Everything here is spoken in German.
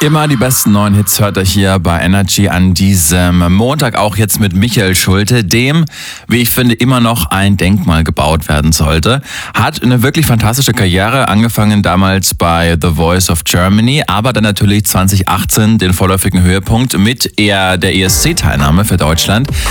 Immer die besten neuen Hits hört ihr hier bei Energy an diesem Montag, auch jetzt mit Michael Schulte, dem, wie ich finde, immer noch ein Denkmal gebaut werden sollte. Hat eine wirklich fantastische Karriere, angefangen damals bei The Voice of Germany, aber dann natürlich 2018 den vorläufigen Höhepunkt mit der ESC-Teilnahme für Deutschland.